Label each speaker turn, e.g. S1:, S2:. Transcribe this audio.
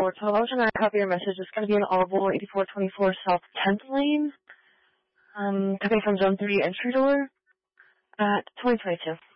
S1: 8412. I was trying to copy your message. It's going to be an Audible 8424 South 10th Lane, coming from Zone 3 entry door at 2022.